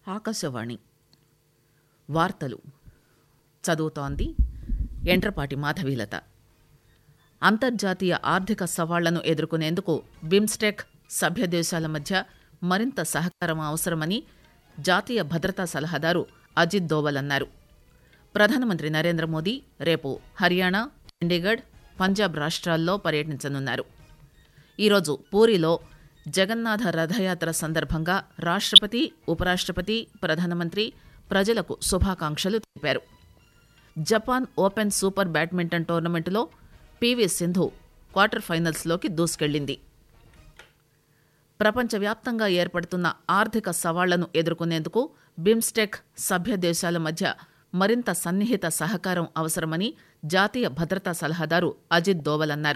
ఆకాశవాణి వార్తలు చదువుతోంది ఎంట్రపాటి మాధవీలత. అంతర్జాతీయ ఆర్థిక సవాళ్లను ఎదుర్కొనేందుకు బిమ్స్టెక్ సభ్యదేశాల మధ్య మరింత సహకారం అవసరమని జాతీయ భద్రతా సలహాదారు అజిత్ దోవల్ అన్నారు. ప్రధానమంత్రి నరేంద్ర మోదీ రేపు హర్యానా, చండీగఢ్, పంజాబ్ రాష్ట్రాల్లో పర్యటించనున్నారు. ఈరోజు పూరిలో జగన్నాథ రథయాత్ర సందర్భంగా రాష్ట్రపతి, ఉపరాష్ట్రపతి, ప్రధానమంత్రి ప్రజలకు శుభాకాంక్షలు తెలిపారు. Japan open super badminton టోర్నమెంటులో PV Sindhu quarter ఫైనల్స్లోకి దూసుకెళ్లింది. ప్రపంచవ్యాప్తంగా ఏర్పడుతున్న ఆర్థిక సవాళ్లను ఎదుర్కొనేందుకు బిమ్స్టెక్ సభ్య దేశాల మధ్య మరింత సన్నిహిత సహకారం అవసరమని జాతీయ భద్రతా సలహాదారు అజిత్ దోవల్ అన్నారు.